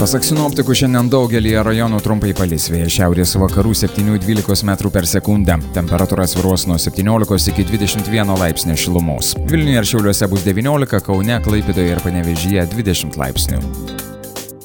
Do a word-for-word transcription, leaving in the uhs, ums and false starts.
Pasak sinoptikų, šiandien daugelį rajonų trumpai palis, vėjas šiaurės vakarų septynių dvylikos metrų per sekundę. Temperatūra svyruos nuo septyniolikos iki dvidešimt vieno laipsnio šilumos. Vilniuje ir Šiauliuose bus devyniolika, Kaune, Klaipėdoje ir Panevėžyje dvidešimt laipsnių.